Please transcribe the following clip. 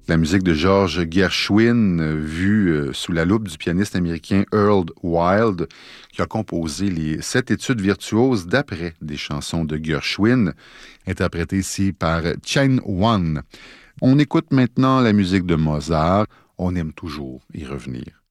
La musique de George Gershwin, vue sous la loupe du pianiste américain Earl Wild, qui a composé les 7 études virtuoses d'après des chansons de Gershwin, interprétées ici par Chen Wan. On écoute maintenant la musique de Mozart. On aime toujours y revenir.